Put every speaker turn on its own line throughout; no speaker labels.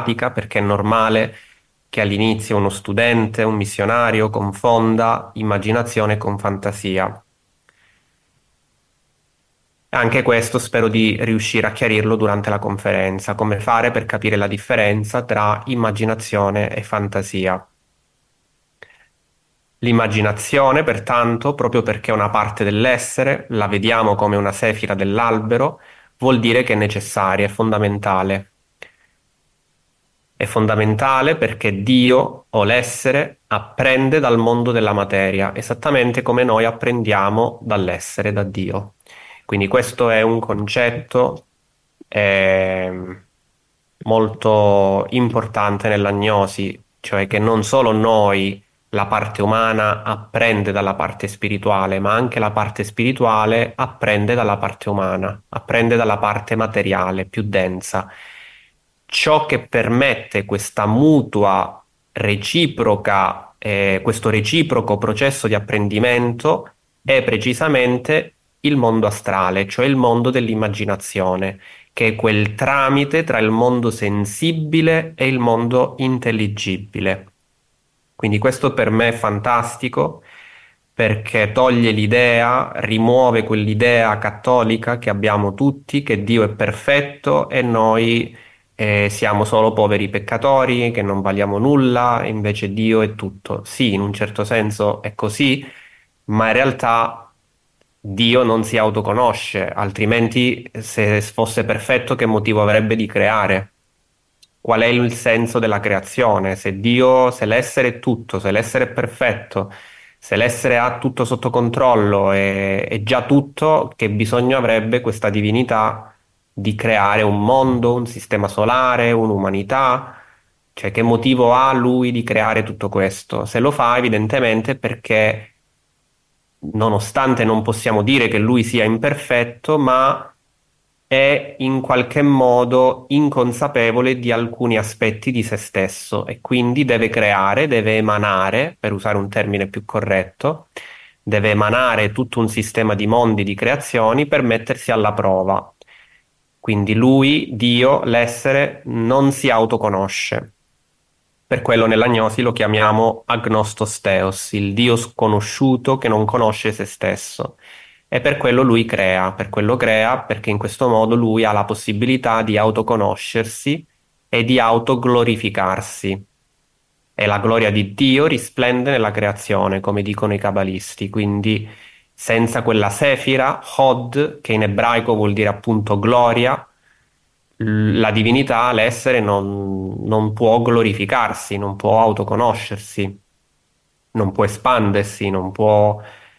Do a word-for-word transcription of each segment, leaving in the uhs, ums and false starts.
pratica, perché è normale che all'inizio uno studente, un missionario confonda immaginazione con fantasia. Anche questo spero di riuscire a chiarirlo durante la conferenza, come fare per capire la differenza tra immaginazione e fantasia. L'immaginazione, pertanto, proprio perché è una parte dell'essere, la vediamo come una sefira dell'albero, vuol dire che è necessaria, è fondamentale. È fondamentale perché Dio o l'essere apprende dal mondo della materia, esattamente come noi apprendiamo dall'essere, da Dio. Quindi questo è un concetto ehm, molto importante nell'agnosi, cioè che non solo noi, la parte umana, apprende dalla parte spirituale, ma anche la parte spirituale apprende dalla parte umana, apprende dalla parte materiale, più densa. Ciò che permette questa mutua reciproca, eh, questo reciproco processo di apprendimento è precisamente il mondo astrale, cioè il mondo dell'immaginazione, che è quel tramite tra il mondo sensibile e il mondo intelligibile. Quindi questo per me è fantastico perché toglie l'idea, rimuove quell'idea cattolica che abbiamo tutti, che Dio è perfetto e noi eh, siamo solo poveri peccatori, che non valiamo nulla, e invece Dio è tutto. Sì, in un certo senso è così, ma in realtà Dio non si autoconosce, altrimenti se fosse perfetto che motivo avrebbe di creare? Qual è il senso della creazione? Se Dio, se l'essere è tutto, se l'essere è perfetto, se l'essere ha tutto sotto controllo e è già tutto, che bisogno avrebbe questa divinità di creare un mondo, un sistema solare, un'umanità? Cioè, che motivo ha lui di creare tutto questo? Se lo fa, evidentemente perché nonostante non possiamo dire che lui sia imperfetto, ma è in qualche modo inconsapevole di alcuni aspetti di se stesso e quindi deve creare, deve emanare, per usare un termine più corretto, deve emanare tutto un sistema di mondi, di creazioni per mettersi alla prova. Quindi lui, Dio, l'essere, non si autoconosce. Per quello nell'agnosi lo chiamiamo agnostos theos, il Dio sconosciuto che non conosce se stesso. E per quello lui crea, per quello crea perché in questo modo lui ha la possibilità di autoconoscersi e di autoglorificarsi. E la gloria di Dio risplende nella creazione, come dicono i cabalisti. Quindi senza quella sefira, Hod, che in ebraico vuol dire appunto gloria, la divinità, l'essere, non, non può glorificarsi, non può autoconoscersi, non può espandersi, non può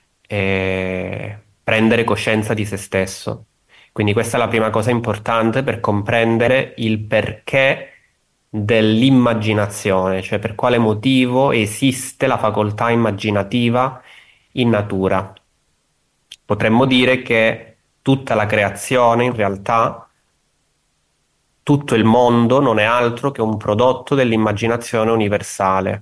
eh, prendere coscienza di se stesso. Quindi questa è la prima cosa importante per comprendere il perché dell'immaginazione, cioè per quale motivo esiste la facoltà immaginativa in natura. Potremmo dire che tutta la creazione in realtà tutto il mondo non è altro che un prodotto dell'immaginazione universale.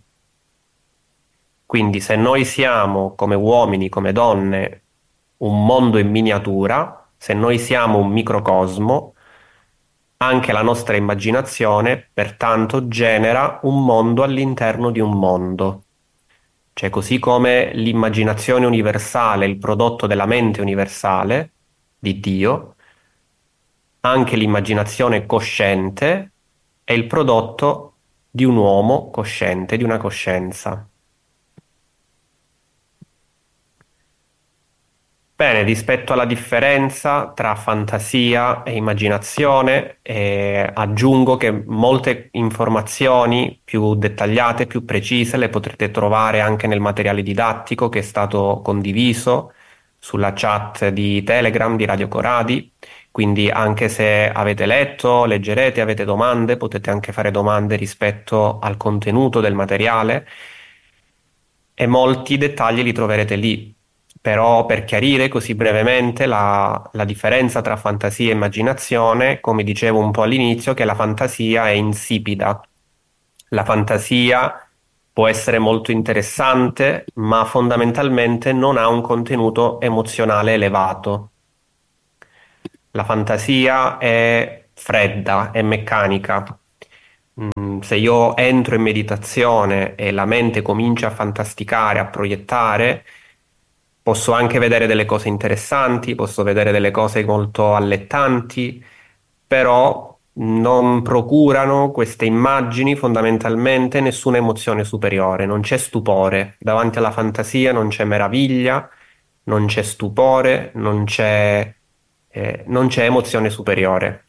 Quindi se noi siamo come uomini, come donne, un mondo in miniatura, se noi siamo un microcosmo, anche la nostra immaginazione, pertanto, genera un mondo all'interno di un mondo. Cioè, così come l'immaginazione universale, il prodotto della mente universale di Dio, anche l'immaginazione cosciente è il prodotto di un uomo cosciente, di una coscienza. Bene, rispetto alla differenza tra fantasia e immaginazione, eh, aggiungo che molte informazioni più dettagliate, più precise, le potrete trovare anche nel materiale didattico che è stato condiviso sulla chat di Telegram di Radio Coradi. Quindi anche se avete letto, leggerete, avete domande, potete anche fare domande rispetto al contenuto del materiale e molti dettagli li troverete lì. Però per chiarire così brevemente la, la differenza tra fantasia e immaginazione, come dicevo un po' all'inizio, che la fantasia è insipida. La fantasia può essere molto interessante, ma fondamentalmente non ha un contenuto emozionale elevato. La fantasia è fredda, è meccanica. Mm, Se io entro in meditazione e la mente comincia a fantasticare, a proiettare, posso anche vedere delle cose interessanti, posso vedere delle cose molto allettanti, però non procurano queste immagini fondamentalmente nessuna emozione superiore, non c'è stupore. Davanti alla fantasia non c'è meraviglia, non c'è stupore, non c'è eh, non c'è emozione superiore.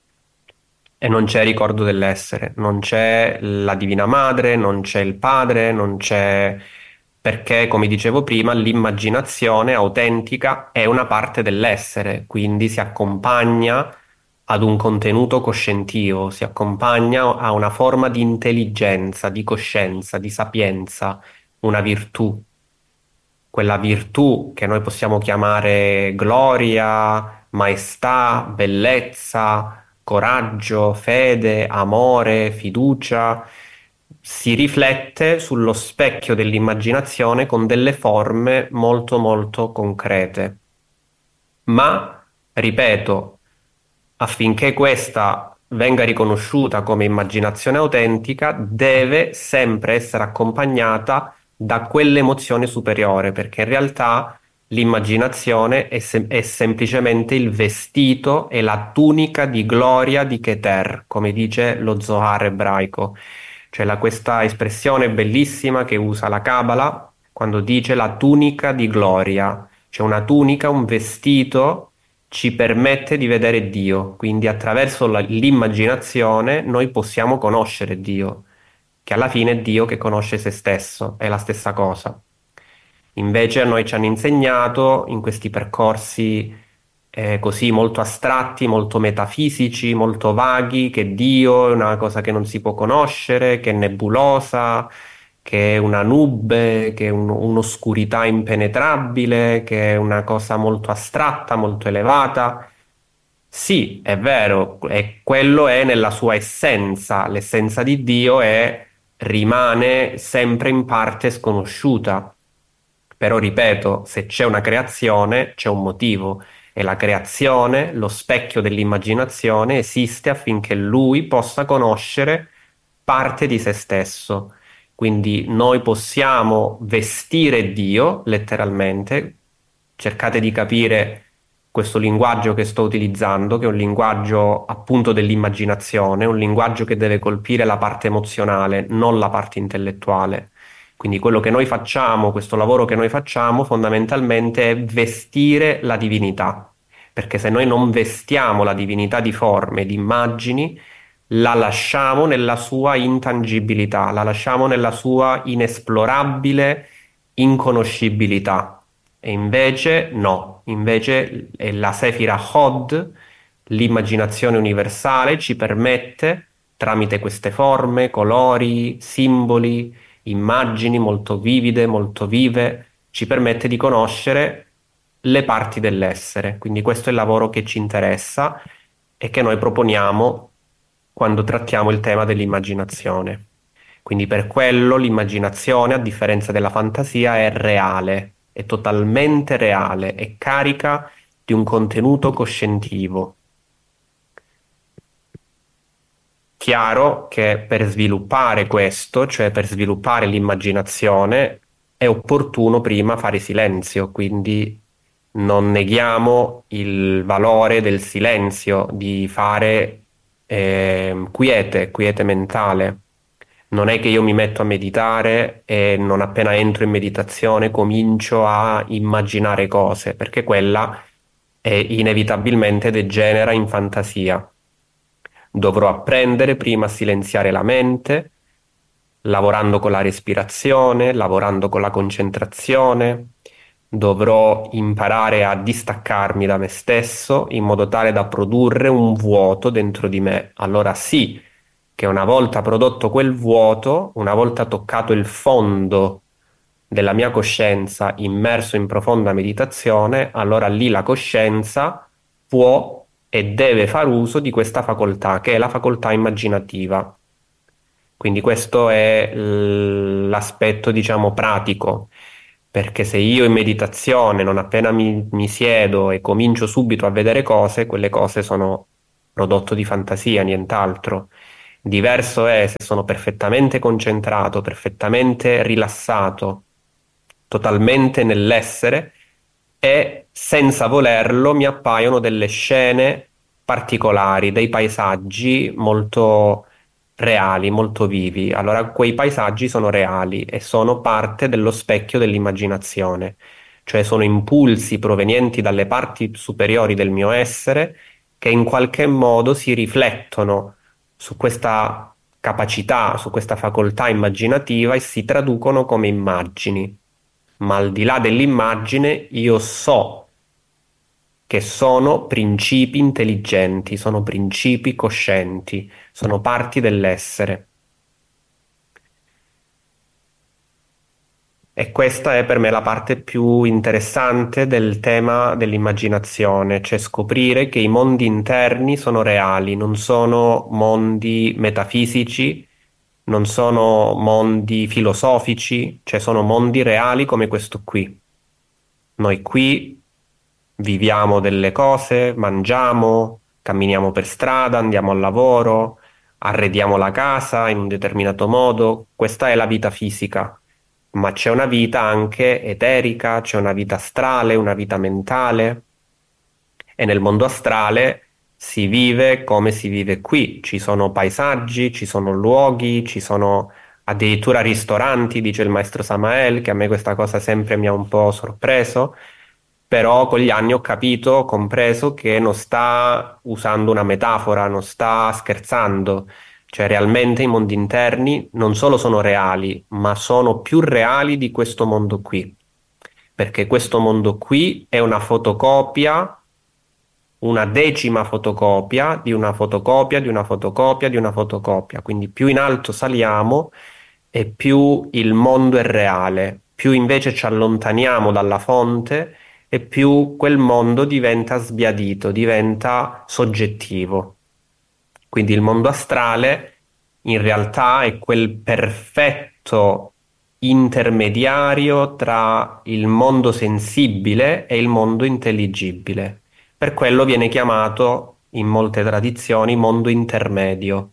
E non c'è ricordo dell'essere, non c'è la Divina Madre, non c'è il Padre, non c'è... perché, come dicevo prima, l'immaginazione autentica è una parte dell'essere, quindi si accompagna ad un contenuto coscientivo, si accompagna a una forma di intelligenza, di coscienza, di sapienza, una virtù, quella virtù che noi possiamo chiamare gloria, maestà, bellezza, coraggio, fede, amore, fiducia, si riflette sullo specchio dell'immaginazione con delle forme molto molto concrete. Ma, ripeto, affinché questa venga riconosciuta come immaginazione autentica, deve sempre essere accompagnata da quell'emozione superiore, perché in realtà l'immaginazione è, sem- è semplicemente il vestito e la tunica di gloria di Keter, come dice lo Zohar ebraico. C'è la- questa espressione bellissima che usa la Kabbalah quando dice la tunica di gloria. C'è una tunica, un vestito ci permette di vedere Dio, quindi attraverso la- l'immaginazione noi possiamo conoscere Dio, che alla fine è Dio che conosce se stesso, è la stessa cosa. Invece a noi ci hanno insegnato in questi percorsi eh, così molto astratti, molto metafisici, molto vaghi, che Dio è una cosa che non si può conoscere, che è nebulosa, che è una nube, che è un- un'oscurità impenetrabile, che è una cosa molto astratta, molto elevata. Sì, è vero, e quello è nella sua essenza. L'essenza di Dio è, rimane sempre in parte sconosciuta. Però, ripeto, se c'è una creazione, c'è un motivo. E la creazione, lo specchio dell'immaginazione, esiste affinché lui possa conoscere parte di se stesso. Quindi noi possiamo vestire Dio, letteralmente. Cercate di capire questo linguaggio che sto utilizzando, che è un linguaggio appunto dell'immaginazione, un linguaggio che deve colpire la parte emozionale, non la parte intellettuale. Quindi quello che noi facciamo, questo lavoro che noi facciamo, fondamentalmente è vestire la divinità, perché se noi non vestiamo la divinità di forme, di immagini, la lasciamo nella sua intangibilità, la lasciamo nella sua inesplorabile inconoscibilità. E invece no, invece è la Sefira Hod, l'immaginazione universale, ci permette, tramite queste forme, colori, simboli, immagini molto vivide, molto vive, ci permette di conoscere le parti dell'essere. Quindi questo è il lavoro che ci interessa e che noi proponiamo quando trattiamo il tema dell'immaginazione. Quindi per quello l'immaginazione, a differenza della fantasia, è reale, è totalmente reale, è carica di un contenuto coscientivo. Chiaro che per sviluppare questo, cioè per sviluppare l'immaginazione, è opportuno prima fare silenzio, quindi non neghiamo il valore del silenzio, di fare ehm, quiete, quiete mentale. Non è che io mi metto a meditare e non appena entro in meditazione comincio a immaginare cose, perché quella è inevitabilmente degenera in fantasia. Dovrò apprendere prima a silenziare la mente, lavorando con la respirazione, lavorando con la concentrazione. Dovrò imparare a distaccarmi da me stesso in modo tale da produrre un vuoto dentro di me. Allora sì, che una volta prodotto quel vuoto, una volta toccato il fondo della mia coscienza, immerso in profonda meditazione, allora lì la coscienza può e deve far uso di questa facoltà, che è la facoltà immaginativa. Quindi questo è l- l'aspetto, diciamo, pratico, perché se io in meditazione, non appena mi, mi siedo e comincio subito a vedere cose, quelle cose sono prodotto di fantasia, nient'altro. Diverso è se sono perfettamente concentrato, perfettamente rilassato, totalmente nell'essere e senza volerlo mi appaiono delle scene particolari, dei paesaggi molto reali, molto vivi. Allora, quei paesaggi sono reali e sono parte dello specchio dell'immaginazione, cioè sono impulsi provenienti dalle parti superiori del mio essere che in qualche modo si riflettono su questa capacità, su questa facoltà immaginativa e si traducono come immagini. Ma al di là dell'immagine, io so che sono principi intelligenti, sono principi coscienti, sono parti dell'essere. E questa è per me la parte più interessante del tema dell'immaginazione, cioè scoprire che i mondi interni sono reali, non sono mondi metafisici, non sono mondi filosofici, cioè sono mondi reali come questo qui. Noi qui viviamo delle cose, mangiamo, camminiamo per strada, andiamo al lavoro, arrediamo la casa in un determinato modo. Questa è la vita fisica, ma c'è una vita anche eterica, c'è una vita astrale, una vita mentale e nel mondo astrale si vive come si vive qui. Ci sono paesaggi, ci sono luoghi, ci sono addirittura ristoranti, dice il maestro Samael, che a me questa cosa sempre mi ha un po' sorpreso, però con gli anni ho capito, ho compreso che non sta usando una metafora, non sta scherzando, cioè realmente i mondi interni non solo sono reali, ma sono più reali di questo mondo qui, perché questo mondo qui è una fotocopia, una decima fotocopia di una fotocopia di una fotocopia di una fotocopia, quindi più in alto saliamo e più il mondo è reale, più invece ci allontaniamo dalla fonte e più quel mondo diventa sbiadito, diventa soggettivo. Quindi il mondo astrale in realtà è quel perfetto intermediario tra il mondo sensibile e il mondo intelligibile. Per quello viene chiamato in molte tradizioni mondo intermedio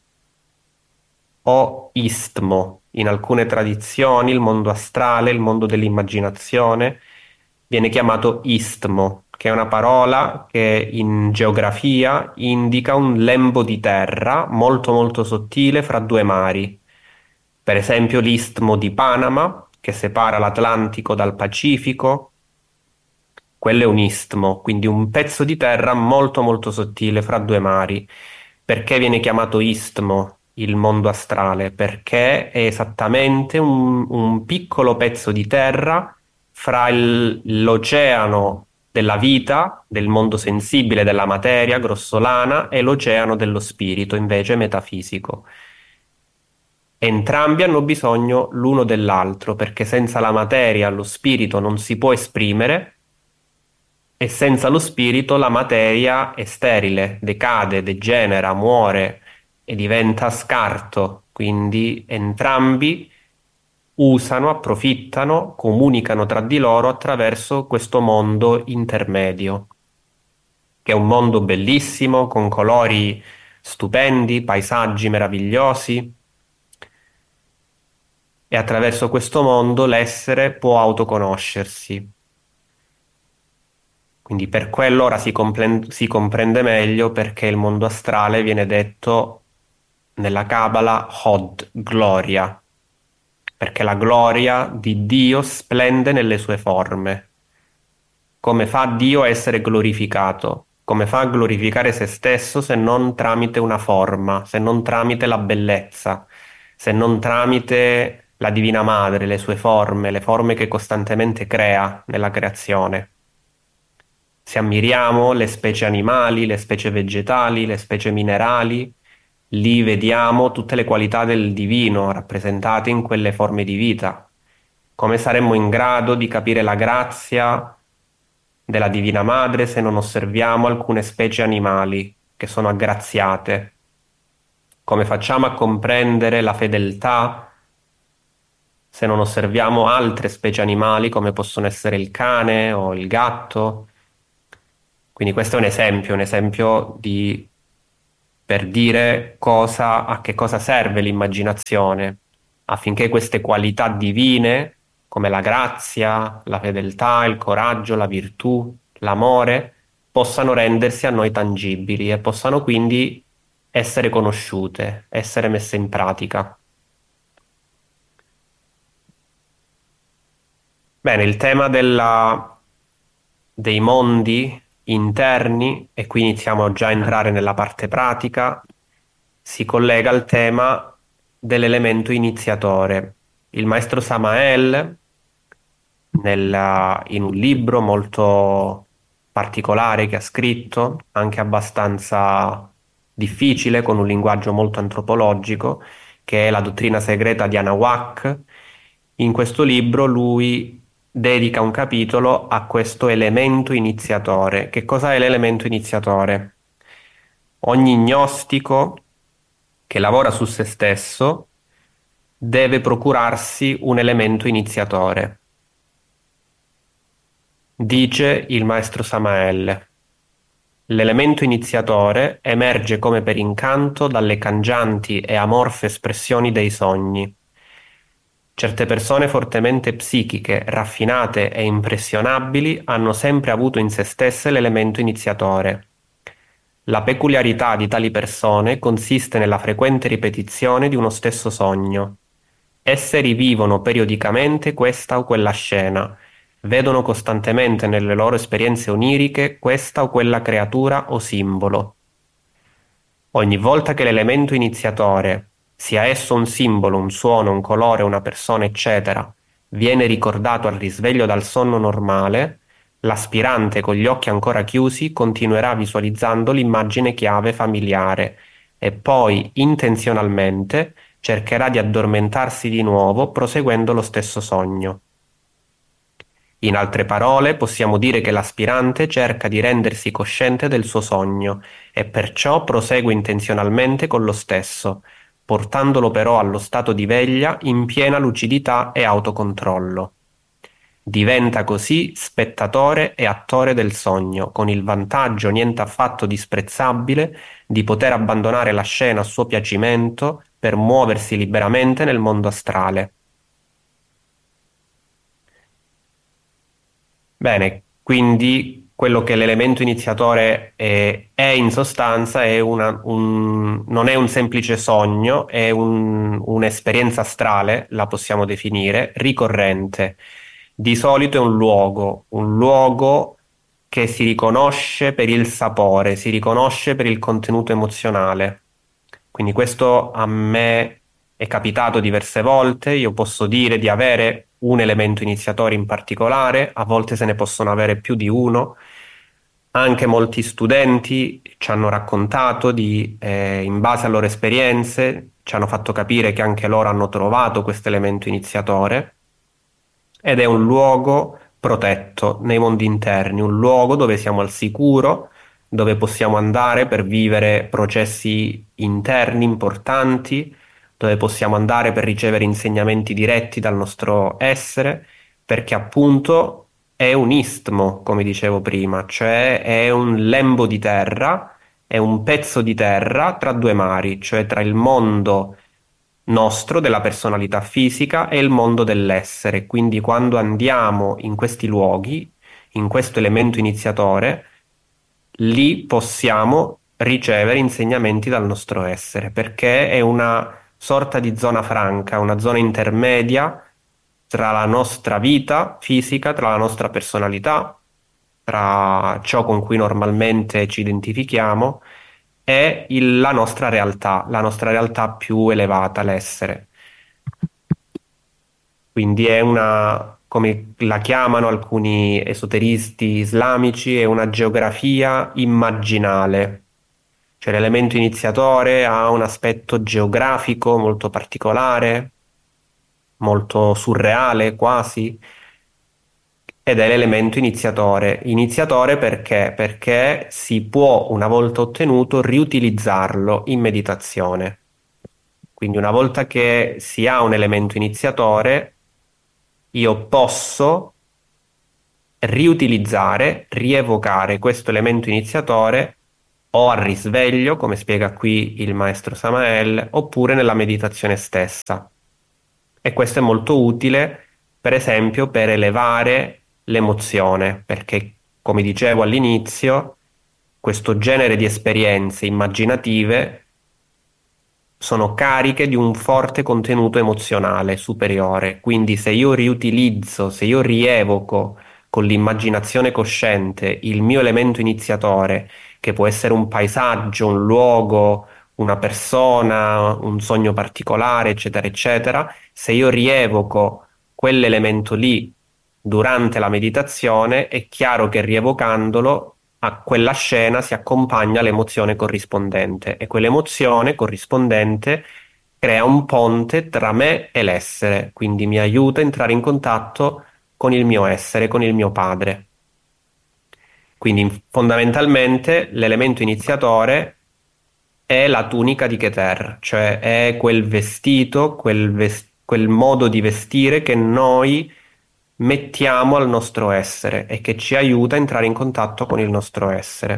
o istmo. In alcune tradizioni il mondo astrale, il mondo dell'immaginazione, viene chiamato istmo, che è una parola che in geografia indica un lembo di terra molto molto sottile fra due mari. Per esempio l'istmo di Panama, che separa l'Atlantico dal Pacifico, quello è un istmo, quindi un pezzo di terra molto molto sottile fra due mari. Perché viene chiamato istmo il mondo astrale? Perché è esattamente un, un piccolo pezzo di terra fra il- l'oceano della vita, del mondo sensibile, della materia grossolana, e l'oceano dello spirito, invece metafisico. Entrambi hanno bisogno l'uno dell'altro, perché senza la materia lo spirito non si può esprimere e senza lo spirito la materia è sterile, decade, degenera, muore e diventa scarto. Quindi entrambi usano, approfittano, comunicano tra di loro attraverso questo mondo intermedio, che è un mondo bellissimo, con colori stupendi, paesaggi meravigliosi, e attraverso questo mondo l'essere può autoconoscersi. Quindi per quello ora si compren- si comprende meglio perché il mondo astrale viene detto nella Cabala Hod, gloria, perché la gloria di Dio splende nelle sue forme. Come fa Dio a essere glorificato? Come fa a glorificare se stesso se non tramite una forma, se non tramite la bellezza, se non tramite la Divina Madre, le sue forme, le forme che costantemente crea nella creazione? Se ammiriamo le specie animali, le specie vegetali, le specie minerali, lì vediamo tutte le qualità del divino rappresentate in quelle forme di vita. Come saremmo in grado di capire la grazia della Divina Madre se non osserviamo alcune specie animali che sono aggraziate? Come facciamo a comprendere la fedeltà se non osserviamo altre specie animali come possono essere il cane o il gatto? Quindi questo è un esempio, un esempio di per dire cosa, a che cosa serve l'immaginazione, affinché queste qualità divine, come la grazia, la fedeltà, il coraggio, la virtù, l'amore, possano rendersi a noi tangibili e possano quindi essere conosciute, essere messe in pratica. Bene, il tema della- dei mondi interni, e qui iniziamo già a entrare nella parte pratica, si collega al tema dell'elemento iniziatore. Il maestro Samael, nella- in un libro molto particolare che ha scritto, anche abbastanza difficile, con un linguaggio molto antropologico, che è La dottrina segreta di Anahuac. In questo libro lui dedica un capitolo a questo elemento iniziatore. Che cosa è l'elemento iniziatore? Ogni gnostico che lavora su se stesso deve procurarsi un elemento iniziatore. Dice il maestro Samael: l'elemento iniziatore emerge come per incanto dalle cangianti e amorfe espressioni dei sogni. Certe persone fortemente psichiche, raffinate e impressionabili hanno sempre avuto in se stesse l'elemento iniziatore. La peculiarità di tali persone consiste nella frequente ripetizione di uno stesso sogno. Esse rivivono periodicamente questa o quella scena, vedono costantemente nelle loro esperienze oniriche questa o quella creatura o simbolo. Ogni volta che l'elemento iniziatore, sia esso un simbolo, un suono, un colore, una persona, eccetera, viene ricordato al risveglio dal sonno normale, l'aspirante con gli occhi ancora chiusi continuerà visualizzando l'immagine chiave familiare e poi intenzionalmente cercherà di addormentarsi di nuovo proseguendo lo stesso sogno. In altre parole, possiamo dire che l'aspirante cerca di rendersi cosciente del suo sogno e perciò prosegue intenzionalmente con lo stesso, portandolo però allo stato di veglia in piena lucidità e autocontrollo. Diventa così spettatore e attore del sogno, con il vantaggio niente affatto disprezzabile di poter abbandonare la scena a suo piacimento per muoversi liberamente nel mondo astrale. Bene, quindi quello che l'elemento iniziatore è, è in sostanza è una- un- non è un semplice sogno, è un- un'esperienza astrale, la possiamo definire, ricorrente. Di solito è un luogo, un luogo che si riconosce per il sapore, si riconosce per il contenuto emozionale. Quindi questo a me è capitato diverse volte, io posso dire di avere un elemento iniziatore in particolare, a volte se ne possono avere più di uno. Anche molti studenti ci hanno raccontato di, eh, in base alle loro esperienze, ci hanno fatto capire che anche loro hanno trovato questo elemento iniziatore ed è un luogo protetto nei mondi interni, un luogo dove siamo al sicuro, dove possiamo andare per vivere processi interni importanti, dove possiamo andare per ricevere insegnamenti diretti dal nostro essere, perché appunto è un istmo, come dicevo prima, cioè è un lembo di terra, è un pezzo di terra tra due mari, cioè tra il mondo nostro, della personalità fisica e il mondo dell'essere. Quindi quando andiamo in questi luoghi, in questo elemento iniziatore, lì possiamo ricevere insegnamenti dal nostro essere, perché è una sorta di zona franca, una zona intermedia tra la nostra vita fisica, tra la nostra personalità, tra ciò con cui normalmente ci identifichiamo e il- la nostra realtà, la nostra realtà più elevata, l'essere. Quindi è una, come la chiamano alcuni esoteristi islamici, è una geografia immaginale. Cioè l'elemento iniziatore ha un aspetto geografico molto particolare, molto surreale quasi, ed è l'elemento iniziatore. Iniziatore perché? Perché si può, una volta ottenuto, riutilizzarlo in meditazione. Quindi una volta che si ha un elemento iniziatore, io posso riutilizzare, rievocare questo elemento iniziatore o al risveglio, come spiega qui il maestro Samael, oppure nella meditazione stessa. E questo è molto utile, per esempio, per elevare l'emozione, perché, come dicevo all'inizio, questo genere di esperienze immaginative sono cariche di un forte contenuto emozionale superiore. Quindi se io riutilizzo, se io rievoco con l'immaginazione cosciente il mio elemento iniziatore, che può essere un paesaggio, un luogo, una persona, un sogno particolare, eccetera, eccetera, se io rievoco quell'elemento lì durante la meditazione, è chiaro che rievocandolo a quella scena si accompagna l'emozione corrispondente e quell'emozione corrispondente crea un ponte tra me e l'essere, quindi mi aiuta a entrare in contatto con il mio essere, con il mio padre. Quindi fondamentalmente l'elemento iniziatore è la tunica di Keter, cioè è quel vestito, quel, ves- quel modo di vestire che noi mettiamo al nostro essere e che ci aiuta a entrare in contatto con il nostro essere.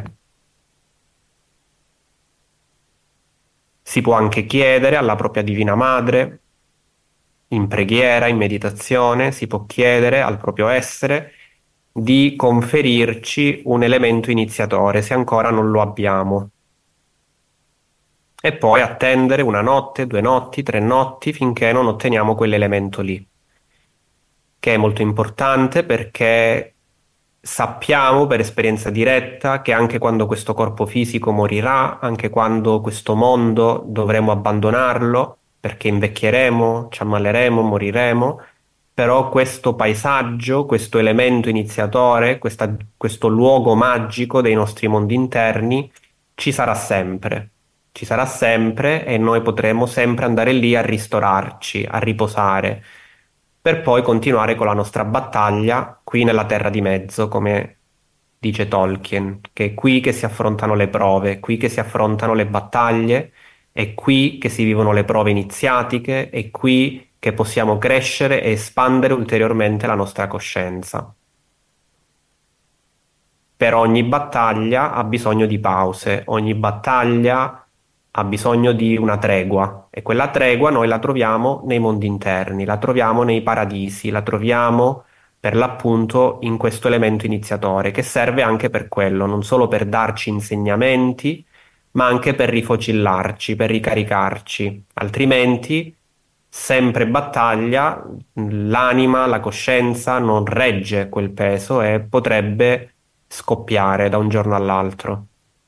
Si può anche chiedere alla propria Divina Madre, in preghiera, in meditazione, si può chiedere al proprio essere di conferirci un elemento iniziatore se ancora non lo abbiamo. E poi attendere una notte, due notti, tre notti finché non otteniamo quell'elemento lì, che è molto importante perché sappiamo per esperienza diretta che anche quando questo corpo fisico morirà, anche quando questo mondo dovremo abbandonarlo, perché invecchieremo, ci ammaleremo, moriremo, però questo paesaggio, questo elemento iniziatore, questa- questo luogo magico dei nostri mondi interni ci sarà sempre. Ci sarà sempre e noi potremo sempre andare lì a ristorarci, a riposare, per poi continuare con la nostra battaglia qui nella Terra di Mezzo, come dice Tolkien, che è qui che si affrontano le prove, è qui che si affrontano le battaglie, è qui che si vivono le prove iniziatiche, è qui che possiamo crescere e espandere ulteriormente la nostra coscienza. Per ogni battaglia ha bisogno di pause, ogni battaglia ha bisogno di una tregua e quella tregua noi la troviamo nei mondi interni, la troviamo nei paradisi, la troviamo per l'appunto in questo elemento iniziatore che serve anche per quello, non solo per darci insegnamenti, ma anche per rifocillarci, per ricaricarci, altrimenti sempre battaglia, l'anima, la coscienza non regge quel peso e potrebbe scoppiare da un giorno all'altro.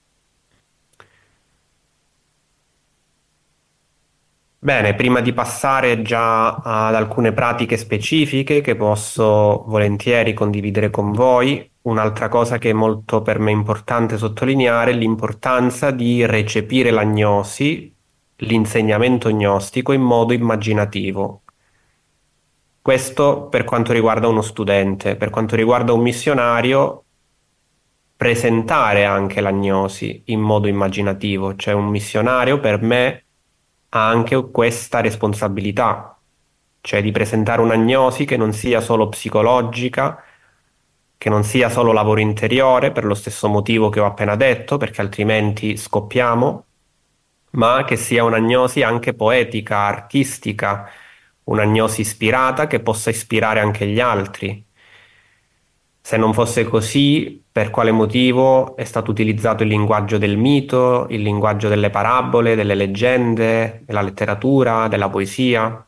Bene, prima di passare già ad alcune pratiche specifiche che posso volentieri condividere con voi, un'altra cosa che è molto per me importante sottolineare è l'importanza di recepire l'agnosi, l'insegnamento gnostico in modo immaginativo. Questo per quanto riguarda uno studente, per quanto riguarda un missionario, presentare anche l'agnosi in modo immaginativo, cioè un missionario per me ha anche questa responsabilità, cioè di presentare un'agnosi che non sia solo psicologica, che non sia solo lavoro interiore, per lo stesso motivo che ho appena detto, perché altrimenti scoppiamo, ma che sia un'agnosi anche poetica, artistica, un'agnosi ispirata che possa ispirare anche gli altri. Se non fosse così, per quale motivo è stato utilizzato il linguaggio del mito, il linguaggio delle parabole, delle leggende, della letteratura, della poesia?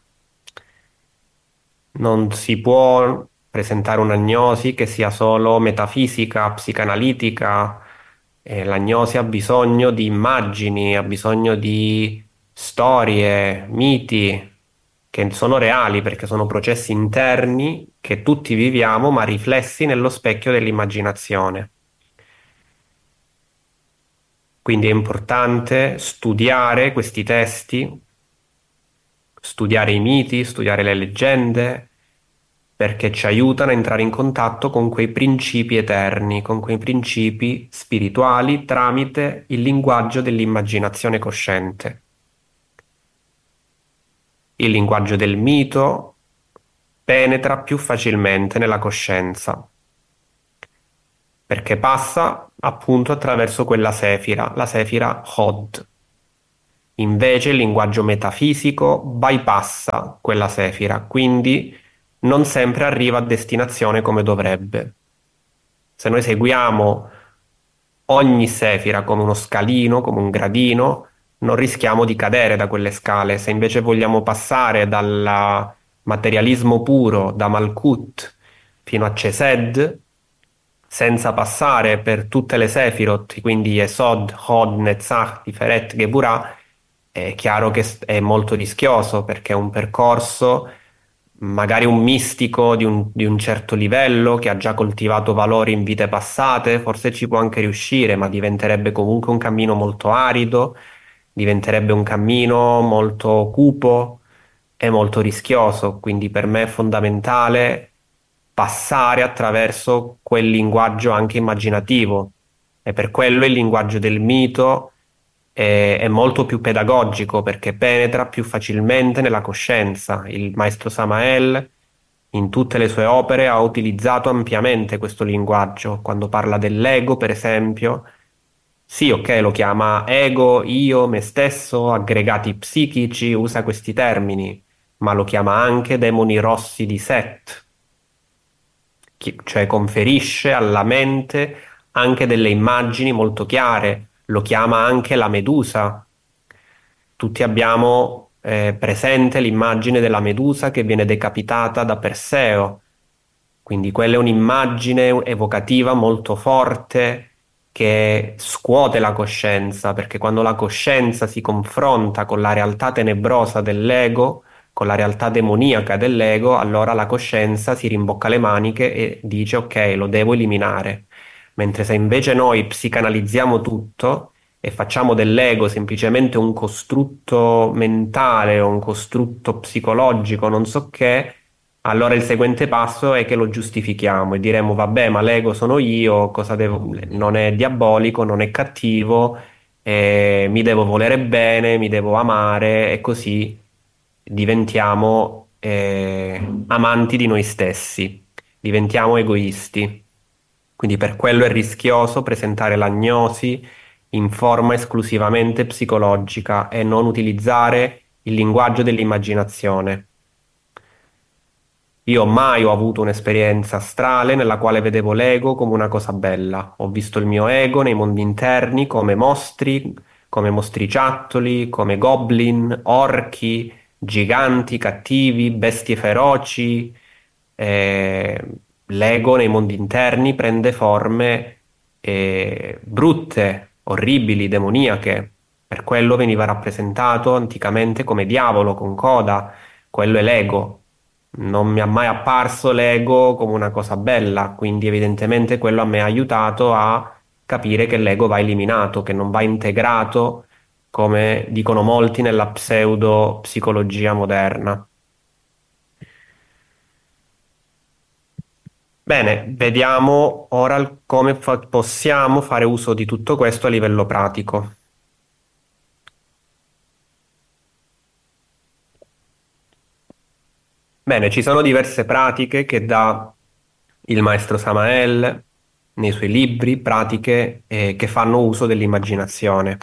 Non si può presentare un'agnosi che sia solo metafisica, psicanalitica. Eh, l'agnosi ha bisogno di immagini, ha bisogno di storie, miti che sono reali perché sono processi interni che tutti viviamo, ma riflessi nello specchio dell'immaginazione. Quindi è importante studiare questi testi, studiare i miti, studiare le leggende, perché ci aiutano a entrare in contatto con quei principi eterni, con quei principi spirituali tramite il linguaggio dell'immaginazione cosciente. Il linguaggio del mito penetra più facilmente nella coscienza, perché passa appunto attraverso quella sefira, la sefira Hod. Invece il linguaggio metafisico bypassa quella sefira, quindi non sempre arriva a destinazione come dovrebbe. Se noi seguiamo ogni sefira come uno scalino, come un gradino, non rischiamo di cadere da quelle scale. Se invece vogliamo passare dal materialismo puro, da Malkut fino a Chesed, senza passare per tutte le Sefirot, quindi Yesod, Hod, Netzach, Tiferet, Geburah, è chiaro che è molto rischioso perché è un percorso, magari un mistico di un, di un certo livello che ha già coltivato valori in vite passate, forse ci può anche riuscire, ma diventerebbe comunque un cammino molto arido, diventerebbe un cammino molto cupo e molto rischioso, quindi per me è fondamentale passare attraverso quel linguaggio anche immaginativo e per quello il linguaggio del mito è, è molto più pedagogico perché penetra più facilmente nella coscienza. Il maestro Samael in tutte le sue opere ha utilizzato ampiamente questo linguaggio. Quando parla dell'ego, per esempio, sì, ok, lo chiama ego, io, me stesso, aggregati psichici, usa questi termini, ma lo chiama anche demoni rossi di Set, chi- cioè conferisce alla mente anche delle immagini molto chiare, lo chiama anche la Medusa. Tutti abbiamo eh, presente l'immagine della Medusa che viene decapitata da Perseo, quindi quella è un'immagine evocativa molto forte che scuote la coscienza, perché quando la coscienza si confronta con la realtà tenebrosa dell'ego, con la realtà demoniaca dell'ego, allora la coscienza si rimbocca le maniche e dice ok, lo devo eliminare. Mentre se invece noi psicanalizziamo tutto e facciamo dell'ego semplicemente un costrutto mentale o un costrutto psicologico, non so che, allora il seguente passo è che lo giustifichiamo e diremo, vabbè, ma l'ego sono io, cosa devo... non è diabolico, non è cattivo, eh, mi devo volere bene, mi devo amare e così diventiamo eh, amanti di noi stessi, diventiamo egoisti. Quindi per quello è rischioso presentare l'agnosi in forma esclusivamente psicologica e non utilizzare il linguaggio dell'immaginazione. Io mai ho avuto un'esperienza astrale nella quale vedevo l'ego come una cosa bella. Ho visto il mio ego nei mondi interni come mostri, come mostriciattoli, come goblin, orchi, giganti, cattivi, bestie feroci. Eh, L'ego nei mondi interni prende forme eh, brutte, orribili, demoniache. Per quello veniva rappresentato anticamente come diavolo con coda. Quello è l'ego. Non mi è mai apparso l'ego come una cosa bella, quindi evidentemente quello a me ha aiutato a capire che l'ego va eliminato, che non va integrato, come dicono molti nella pseudo-psicologia moderna. Bene, vediamo ora il- come fa- possiamo fare uso di tutto questo a livello pratico. Bene, ci sono diverse pratiche che dà il maestro Samael nei suoi libri, pratiche eh, che fanno uso dell'immaginazione.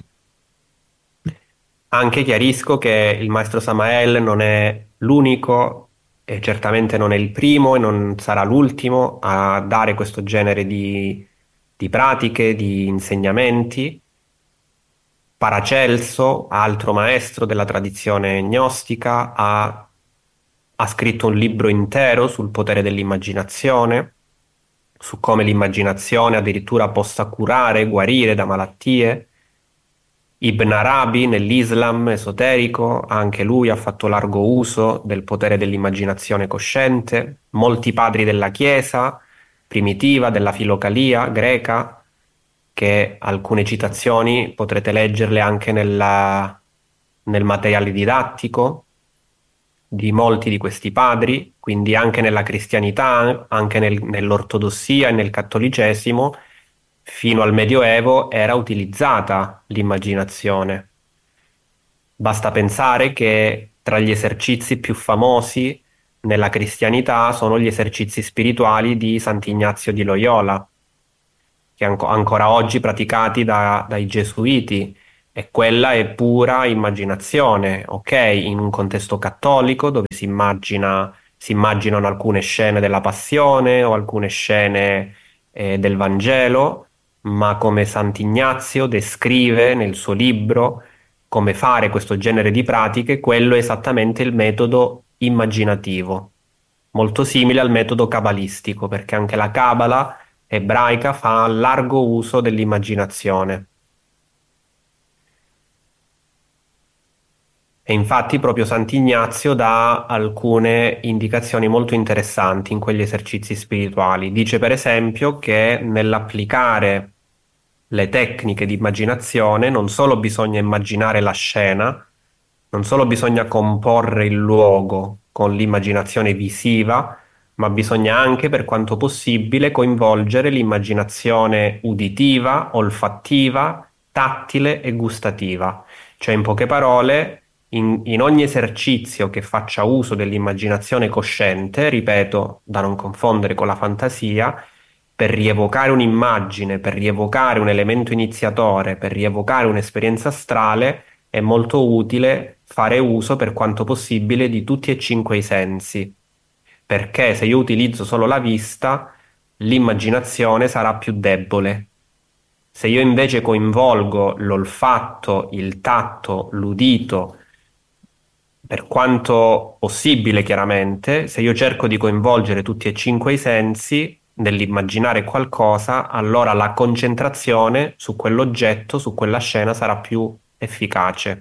Anche chiarisco che il maestro Samael non è l'unico e certamente non è il primo e non sarà l'ultimo a dare questo genere di, di pratiche, di insegnamenti. Paracelso, altro maestro della tradizione gnostica, ha, ha scritto un libro intero sul potere dell'immaginazione, su come l'immaginazione addirittura possa curare, guarire da malattie. Ibn Arabi nell'Islam esoterico, anche lui ha fatto largo uso del potere dell'immaginazione cosciente. Molti padri della Chiesa primitiva, della filocalia greca, che alcune citazioni potrete leggerle anche nella- nel materiale didattico di molti di questi padri, quindi anche nella cristianità, anche nel- nell'ortodossia e nel cattolicesimo, fino al Medioevo era utilizzata l'immaginazione. Basta pensare che tra gli esercizi più famosi nella cristianità sono gli esercizi spirituali di Sant'Ignazio di Loyola. che anco- ancora oggi praticati da- dai gesuiti, e quella è pura immaginazione, ok? In un contesto cattolico dove si immagina, si immaginano alcune scene della Passione o alcune scene eh, del Vangelo, ma come Sant'Ignazio descrive nel suo libro come fare questo genere di pratiche, quello è esattamente il metodo immaginativo, molto simile al metodo cabalistico, perché anche la Cabala ebraica fa largo uso dell'immaginazione. E infatti proprio Sant'Ignazio dà alcune indicazioni molto interessanti in quegli esercizi spirituali. Dice per esempio che nell'applicare le tecniche di immaginazione non solo bisogna immaginare la scena, non solo bisogna comporre il luogo con l'immaginazione visiva, ma bisogna anche, per quanto possibile, coinvolgere l'immaginazione uditiva, olfattiva, tattile e gustativa. Cioè, in poche parole, in, in ogni esercizio che faccia uso dell'immaginazione cosciente, ripeto, da non confondere con la fantasia, per rievocare un'immagine, per rievocare un elemento iniziatore, per rievocare un'esperienza astrale, è molto utile fare uso per quanto possibile di tutti e cinque i sensi, perché se io utilizzo solo la vista, l'immaginazione sarà più debole. Se io invece coinvolgo l'olfatto, il tatto, l'udito, per quanto possibile chiaramente, se io cerco di coinvolgere tutti e cinque i sensi nell'immaginare qualcosa, allora la concentrazione su quell'oggetto, su quella scena sarà più efficace.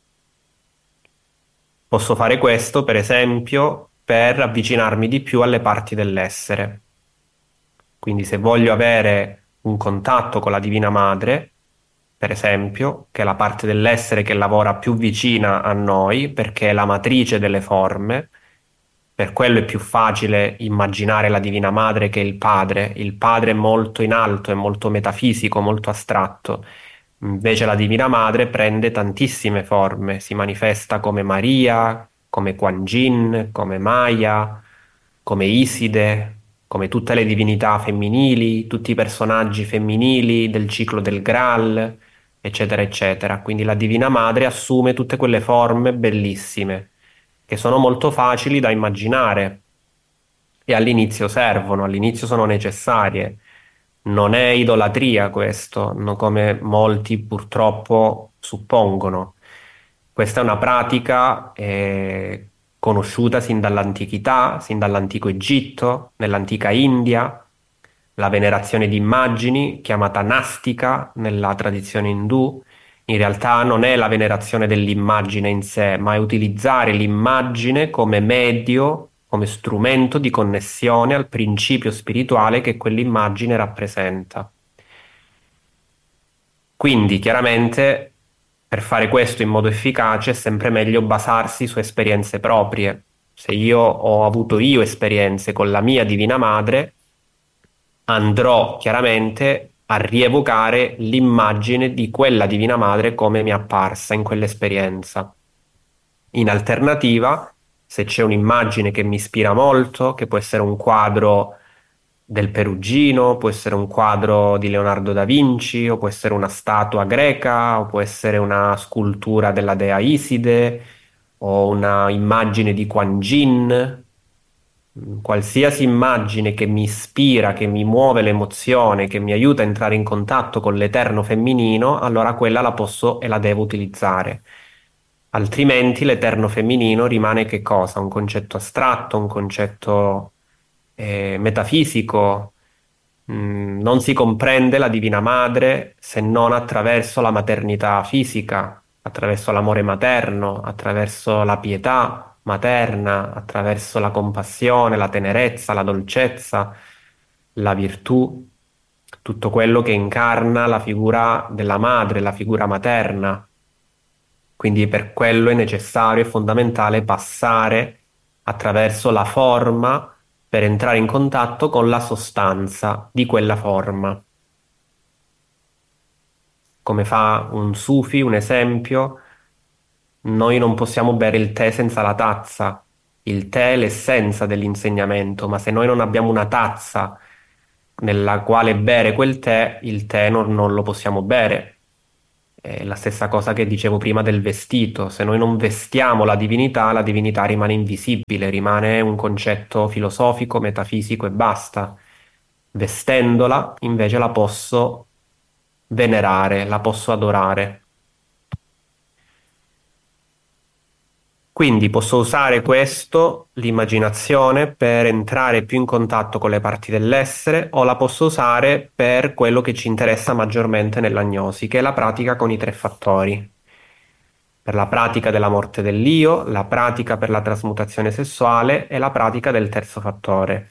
Posso fare questo, per esempio, per avvicinarmi di più alle parti dell'essere. Quindi se voglio avere un contatto con la Divina Madre, per esempio, che è la parte dell'essere che lavora più vicina a noi, perché è la matrice delle forme, per quello è più facile immaginare la Divina Madre che il Padre. Il Padre è molto in alto, è molto metafisico, molto astratto. Invece la Divina Madre prende tantissime forme, si manifesta come Maria, come Quan Yin, come Maya, come Iside, come tutte le divinità femminili, tutti i personaggi femminili del ciclo del Graal, eccetera, eccetera. Quindi la Divina Madre assume tutte quelle forme bellissime, che sono molto facili da immaginare e all'inizio servono, all'inizio sono necessarie. Non è idolatria questo, no, come molti purtroppo suppongono. Questa è una pratica eh, conosciuta sin dall'antichità, sin dall'antico Egitto, nell'antica India, la venerazione di immagini, chiamata nastica nella tradizione indù, in realtà non è la venerazione dell'immagine in sé, ma è utilizzare l'immagine come medio, come strumento di connessione al principio spirituale che quell'immagine rappresenta. Quindi, chiaramente, per fare questo in modo efficace è sempre meglio basarsi su esperienze proprie. Se io ho avuto io esperienze con la mia Divina Madre, andrò chiaramente a rievocare l'immagine di quella Divina Madre come mi è apparsa in quell'esperienza. In alternativa, se c'è un'immagine che mi ispira molto, che può essere un quadro del Perugino, può essere un quadro di Leonardo da Vinci, o può essere una statua greca, o può essere una scultura della dea Iside, o una immagine di Quan Yin. Mm, Qualsiasi immagine che mi ispira, che mi muove l'emozione, che mi aiuta a entrare in contatto con l'eterno femminino, allora quella la posso e la devo utilizzare. Altrimenti l'eterno femminino rimane che cosa? Un concetto astratto, un concetto eh, metafisico. Mm, non si comprende la Divina Madre se non attraverso la maternità fisica, attraverso l'amore materno, attraverso la pietà materna, attraverso la compassione, la tenerezza, la dolcezza, la virtù, tutto quello che incarna la figura della madre, la figura materna. Quindi per quello è necessario e fondamentale passare attraverso la forma per entrare in contatto con la sostanza di quella forma. Come fa un sufi, un esempio, noi non possiamo bere il tè senza la tazza. Il tè è l'essenza dell'insegnamento, ma se noi non abbiamo una tazza nella quale bere quel tè, il tè non, non lo possiamo bere. È la stessa cosa che dicevo prima del vestito. Se noi non vestiamo la divinità, la divinità rimane invisibile, rimane un concetto filosofico, metafisico e basta. Vestendola, invece, la posso venerare, la posso adorare. Quindi posso usare questo, l'immaginazione, per entrare più in contatto con le parti dell'essere o la posso usare per quello che ci interessa maggiormente nell'agnosi, che è la pratica con i tre fattori. Per la pratica della morte dell'io, la pratica per la trasmutazione sessuale e la pratica del terzo fattore.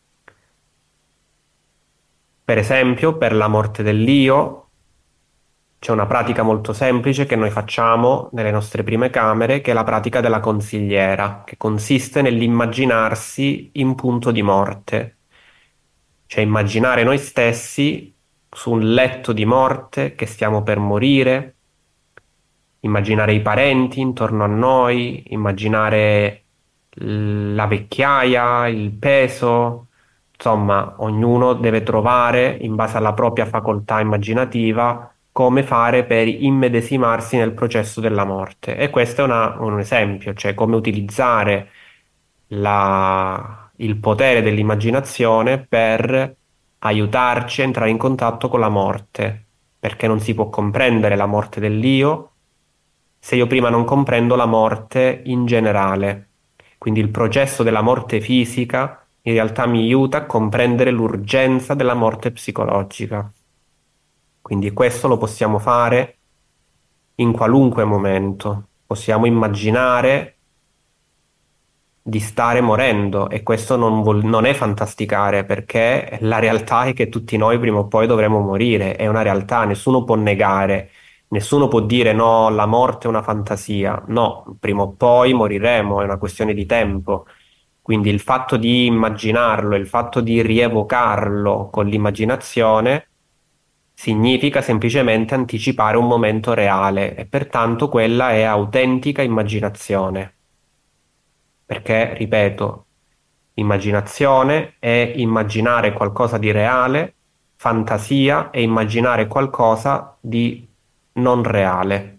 Per esempio, per la morte dell'io c'è una pratica molto semplice che noi facciamo nelle nostre prime camere, che è la pratica della consigliera, che consiste nell'immaginarsi in punto di morte, cioè immaginare noi stessi su un letto di morte che stiamo per morire, immaginare i parenti intorno a noi, immaginare l- la vecchiaia, il peso, insomma, ognuno deve trovare, in base alla propria facoltà immaginativa, come fare per immedesimarsi nel processo della morte. E questo è una- un esempio, cioè come utilizzare la- il potere dell'immaginazione per aiutarci a entrare in contatto con la morte, perché non si può comprendere la morte dell'io se io prima non comprendo la morte in generale. Quindi il processo della morte fisica in realtà mi aiuta a comprendere l'urgenza della morte psicologica. Quindi questo lo possiamo fare in qualunque momento. Possiamo immaginare di stare morendo e questo non, vuol- non è fantasticare perché la realtà è che tutti noi prima o poi dovremo morire, è una realtà, nessuno può negare, nessuno può dire no, la morte è una fantasia, no, prima o poi moriremo, è una questione di tempo. Quindi il fatto di immaginarlo, il fatto di rievocarlo con l'immaginazione significa semplicemente anticipare un momento reale e pertanto quella è autentica immaginazione. Perché, ripeto, immaginazione è immaginare qualcosa di reale, fantasia è immaginare qualcosa di non reale.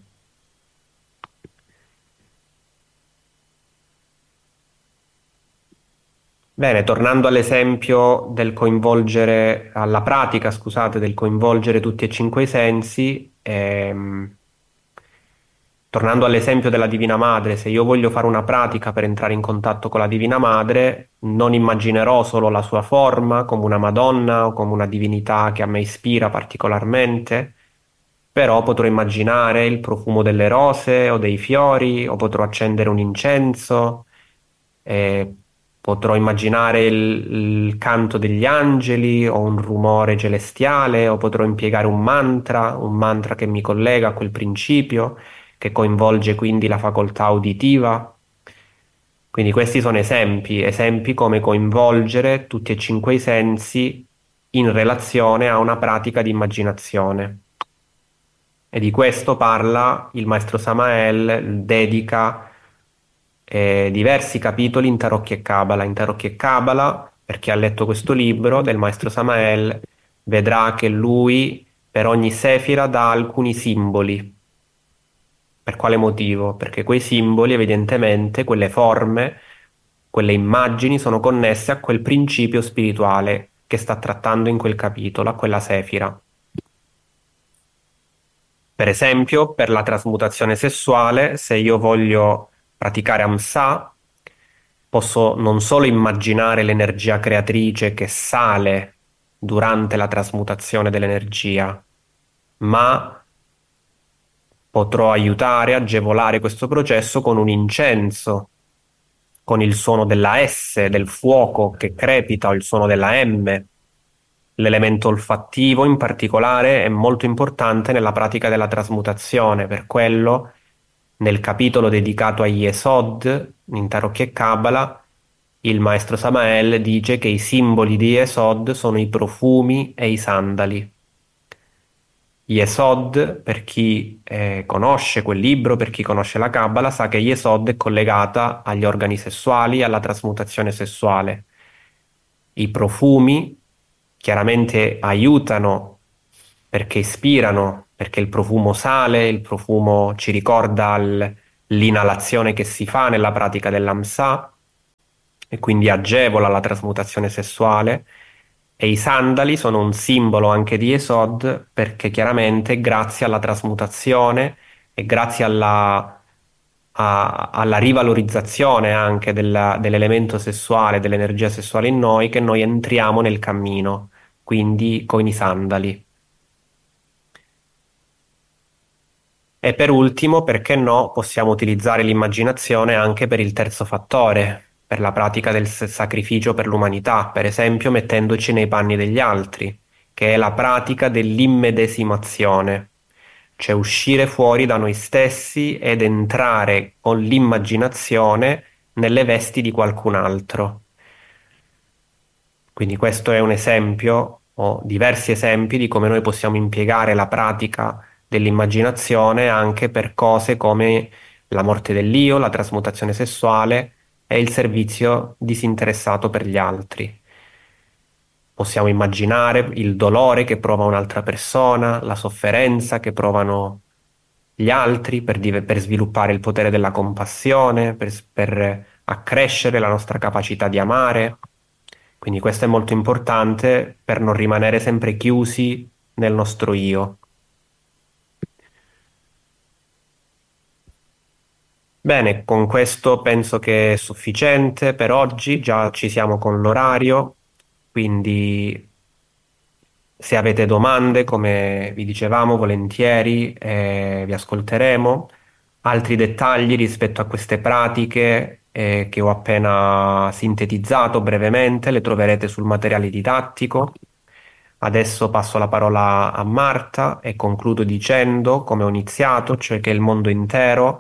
Bene, tornando all'esempio del coinvolgere, alla pratica, scusate, del coinvolgere tutti e cinque i sensi, ehm, tornando all'esempio della Divina Madre, se io voglio fare una pratica per entrare in contatto con la Divina Madre, non immaginerò solo la sua forma come una Madonna o come una divinità che a me ispira particolarmente, però potrò immaginare il profumo delle rose o dei fiori, o potrò accendere un incenso, eh, potrò immaginare il, il canto degli angeli o un rumore celestiale, o potrò impiegare un mantra, un mantra che mi collega a quel principio che coinvolge quindi la facoltà uditiva. Quindi questi sono esempi, esempi come coinvolgere tutti e cinque i sensi in relazione a una pratica di immaginazione. E di questo parla il maestro Samael, dedica eh, diversi capitoli in Tarocchi e Cabala. In Tarocchi e Cabala, per chi ha letto questo libro del maestro Samael, vedrà che lui per ogni sefira dà alcuni simboli. Per quale motivo? Perché quei simboli, evidentemente, quelle forme, quelle immagini sono connesse a quel principio spirituale che sta trattando in quel capitolo, a quella sefira. Per esempio, per la trasmutazione sessuale, se io voglio praticare Amsa, posso non solo immaginare l'energia creatrice che sale durante la trasmutazione dell'energia, ma potrò aiutare, agevolare questo processo con un incenso, con il suono della S, del fuoco che crepita, o il suono della M. L'elemento olfattivo in particolare è molto importante nella pratica della trasmutazione, per quello nel capitolo dedicato agli Yesod, in Tarocchi e Kabbalah, il maestro Samael dice che i simboli di Yesod sono i profumi e i sandali. Yesod, per chi eh, conosce quel libro, per chi conosce la Kabbalah, sa che Yesod è collegata agli organi sessuali, alla trasmutazione sessuale. I profumi chiaramente aiutano perché ispirano, perché il profumo sale, il profumo ci ricorda l- l'inalazione che si fa nella pratica dell'Amsà e quindi agevola la trasmutazione sessuale. E i sandali sono un simbolo anche di Esod perché chiaramente grazie alla trasmutazione e grazie alla, a- alla rivalorizzazione anche della- dell'elemento sessuale, dell'energia sessuale in noi, che noi entriamo nel cammino, quindi con i sandali. E per ultimo, perché no, possiamo utilizzare l'immaginazione anche per il terzo fattore, per la pratica del s- sacrificio per l'umanità, per esempio mettendoci nei panni degli altri, che è la pratica dell'immedesimazione, cioè uscire fuori da noi stessi ed entrare con l'immaginazione nelle vesti di qualcun altro. Quindi questo è un esempio, o diversi esempi di come noi possiamo impiegare la pratica dell'immaginazione anche per cose come la morte dell'io, la trasmutazione sessuale e il servizio disinteressato per gli altri. Possiamo immaginare il dolore che prova un'altra persona, la sofferenza che provano gli altri per, dive- per sviluppare il potere della compassione, per, per accrescere la nostra capacità di amare. Quindi questo è molto importante per non rimanere sempre chiusi nel nostro io. Bene, con questo penso che è sufficiente per oggi, già ci siamo con l'orario, quindi se avete domande, come vi dicevamo, volentieri eh, vi ascolteremo. Altri dettagli rispetto a queste pratiche eh, che ho appena sintetizzato brevemente le troverete sul materiale didattico. Adesso passo la parola a Marta e concludo dicendo, come ho iniziato, cioè che il mondo intero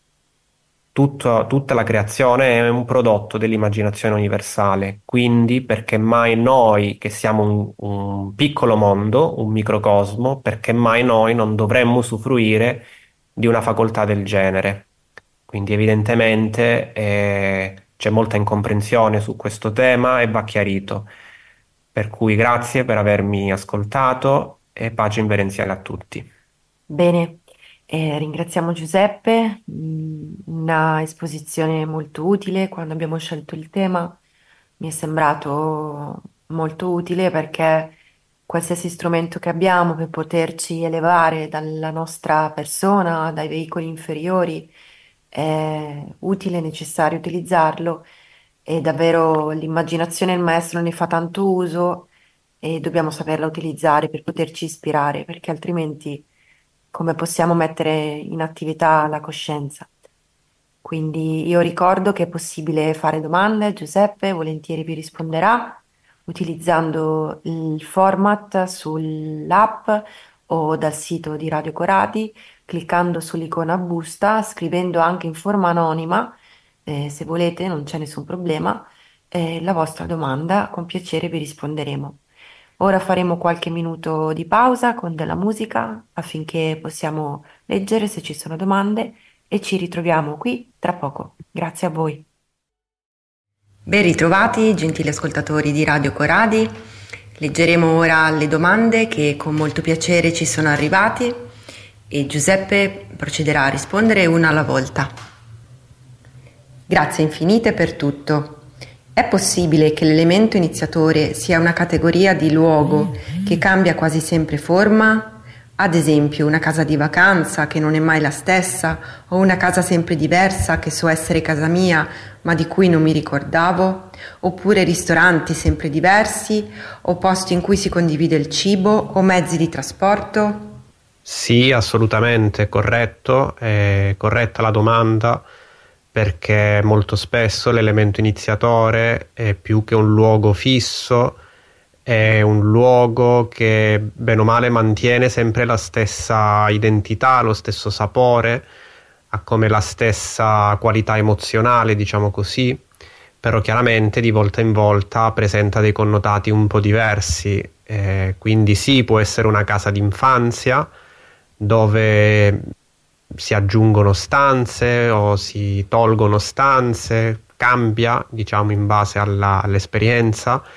tutto- tutta la creazione è un prodotto dell'immaginazione universale, quindi perché mai noi, che siamo un, un piccolo mondo, un microcosmo, perché mai noi non dovremmo usufruire di una facoltà del genere? Quindi evidentemente eh, c'è molta incomprensione su questo tema e va chiarito. Per cui grazie per avermi ascoltato e pace inverenziale a tutti.
Bene, eh, ringraziamo Giuseppe, mh, una esposizione molto utile. Quando abbiamo scelto il tema mi è sembrato molto utile perché qualsiasi strumento che abbiamo per poterci elevare dalla nostra persona, dai veicoli inferiori, è utile e necessario utilizzarlo e davvero l'immaginazione il maestro ne fa tanto uso e dobbiamo saperla utilizzare per poterci ispirare, perché altrimenti come possiamo mettere in attività la coscienza? Quindi io ricordo che è possibile fare domande, Giuseppe volentieri vi risponderà utilizzando il format sull'app o dal sito di Radio Corati, cliccando sull'icona busta, scrivendo anche in forma anonima, eh, se volete, non c'è nessun problema, eh, la vostra domanda, con piacere vi risponderemo. Ora faremo qualche minuto di pausa con della musica affinché possiamo leggere se ci sono domande e ci ritroviamo qui tra poco. Grazie a voi. Ben ritrovati, gentili ascoltatori di Radio Coradi. Leggeremo ora le domande che con molto piacere ci sono arrivati e Giuseppe procederà a rispondere una alla volta. Grazie infinite per tutto. È possibile che l'elemento iniziatore sia una categoria di luogo che cambia quasi sempre forma? Ad esempio una casa di vacanza che non è mai la stessa o una casa sempre diversa che so essere casa mia ma di cui non mi ricordavo? Oppure ristoranti sempre diversi o posti in cui si condivide il cibo o mezzi di trasporto?
Sì, assolutamente corretto, è corretta la domanda perché molto spesso l'elemento iniziatore è più che un luogo fisso, è un luogo che bene o male mantiene sempre la stessa identità, lo stesso sapore, ha come la stessa qualità emozionale, diciamo così, però chiaramente di volta in volta presenta dei connotati un po' diversi, eh, quindi sì, può essere una casa d'infanzia dove si aggiungono stanze o si tolgono stanze, cambia, diciamo, in base alla- all'esperienza.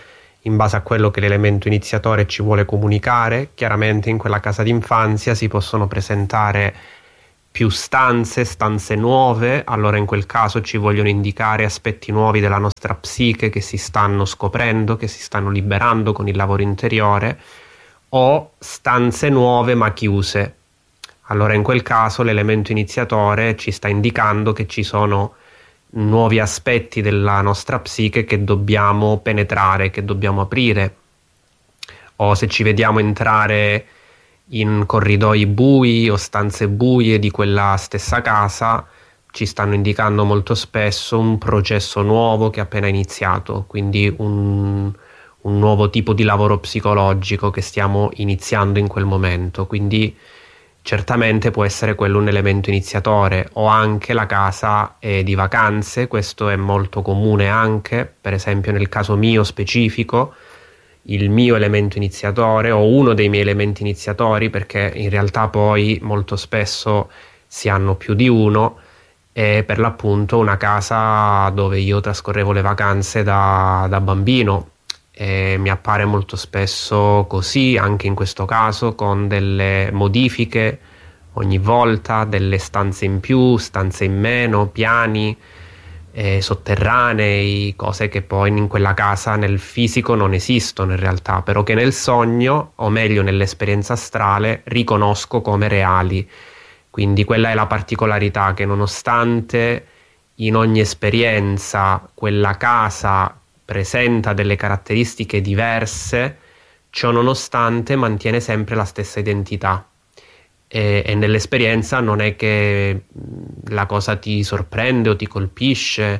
in base a quello che l'elemento iniziatore ci vuole comunicare. Chiaramente in quella casa d'infanzia si possono presentare più stanze, stanze nuove, allora in quel caso ci vogliono indicare aspetti nuovi della nostra psiche che si stanno scoprendo, che si stanno liberando con il lavoro interiore, o stanze nuove ma chiuse. Allora in quel caso l'elemento iniziatore ci sta indicando che ci sono nuovi aspetti della nostra psiche che dobbiamo penetrare, che dobbiamo aprire. O se ci vediamo entrare in corridoi bui o stanze buie di quella stessa casa, ci stanno indicando molto spesso un processo nuovo che è appena iniziato, quindi un, un nuovo tipo di lavoro psicologico che stiamo iniziando in quel momento. Quindi certamente può essere quello un elemento iniziatore, o anche la casa è di vacanze. Questo è molto comune anche, per esempio nel caso mio specifico, il mio elemento iniziatore o uno dei miei elementi iniziatori, perché in realtà poi molto spesso si hanno più di uno, è per l'appunto una casa dove io trascorrevo le vacanze da, da bambino, e mi appare molto spesso così anche in questo caso, con delle modifiche ogni volta, delle stanze in più, stanze in meno, piani eh, sotterranei, cose che poi in quella casa nel fisico non esistono in realtà, però che nel sogno, o meglio nell'esperienza astrale, riconosco come reali. Quindi quella è la particolarità, che nonostante in ogni esperienza quella casa presenta delle caratteristiche diverse, ciò nonostante mantiene sempre la stessa identità. E, e nell'esperienza non è che la cosa ti sorprende o ti colpisce,